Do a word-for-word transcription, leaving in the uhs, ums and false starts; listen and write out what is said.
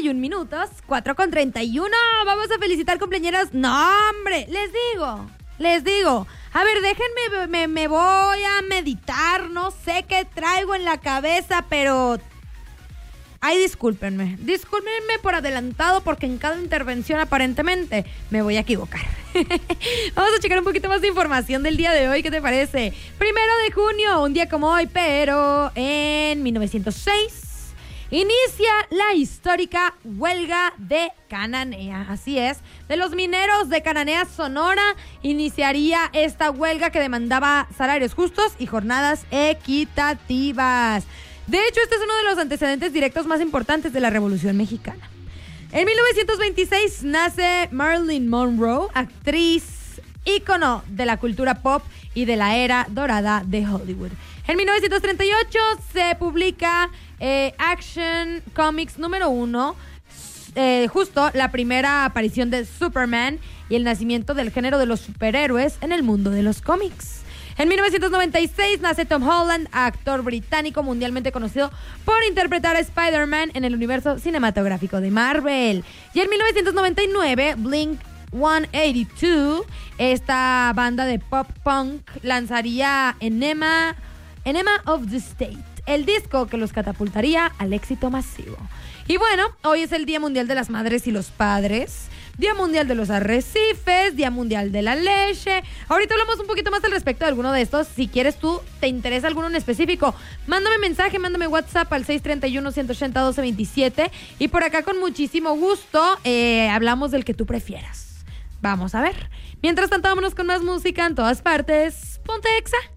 y un minutos, cuatro con treinta y uno. Vamos a felicitar cumpleañeras. No, hombre, les digo, les digo. A ver, déjenme, me, me voy a meditar. No sé qué traigo en la cabeza, pero... Ay, discúlpenme. Discúlpenme por adelantado porque en cada intervención aparentemente me voy a equivocar. Vamos a checar un poquito más de información del día de hoy. ¿Qué te parece? Primero de junio, un día como hoy, pero en mil novecientos seis, inicia la histórica huelga de Cananea. Así es, de los mineros de Cananea, Sonora, iniciaría esta huelga que demandaba salarios justos y jornadas equitativas. De hecho, este es uno de los antecedentes directos más importantes de la Revolución Mexicana. En mil novecientos veintiséis nace Marilyn Monroe, actriz, ícono de la cultura pop y de la era dorada de Hollywood. En mil novecientos treinta y ocho se publica eh, Action Comics número uno, eh, justo la primera aparición de Superman y el nacimiento del género de los superhéroes en el mundo de los cómics. En mil novecientos noventa y seis nace Tom Holland, actor británico mundialmente conocido por interpretar a Spider-Man en el universo cinematográfico de Marvel. Y en mil novecientos noventa y nueve, Blink ciento ochenta y dos, esta banda de pop punk, lanzaría Enema, Enema of the State, el disco que los catapultaría al éxito masivo. Y bueno, hoy es el Día Mundial de las Madres y los Padres, Día Mundial de los Arrecifes, Día Mundial de la Leche. Ahorita hablamos un poquito más al respecto de alguno de estos. Si quieres tú, te interesa alguno en específico, mándame mensaje, mándame WhatsApp al seis treinta y uno, ciento ochenta, doce veintisiete. Y por acá con muchísimo gusto eh, hablamos del que tú prefieras. Vamos a ver. Mientras tanto, vámonos con más música en todas partes. Ponte Exa.